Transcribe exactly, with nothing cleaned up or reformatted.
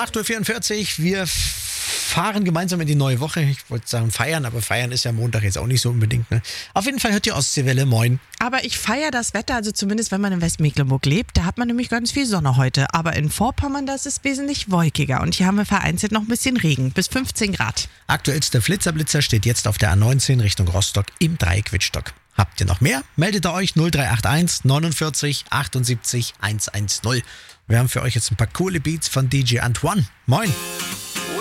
acht Uhr vierundvierzig, wir fahren gemeinsam in die neue Woche. Ich wollte sagen feiern, aber feiern ist ja Montag jetzt auch nicht so unbedingt. Ne? Auf jeden Fall hört die Ostseewelle, moin. Aber ich feiere das Wetter, also zumindest wenn man in Westmecklenburg lebt, da hat man nämlich ganz viel Sonne heute. Aber in Vorpommern, das ist wesentlich wolkiger und hier haben wir vereinzelt noch ein bisschen Regen, bis fünfzehn Grad. Aktuellster Flitzerblitzer steht jetzt auf der A neunzehn Richtung Rostock im Dreieck Wittstock. Habt ihr noch mehr? Meldet ihr euch null drei acht eins neunundvierzig achtundsiebzig hundertzehn. Wir haben für euch jetzt ein paar coole Beats von D J Antoine. Moin!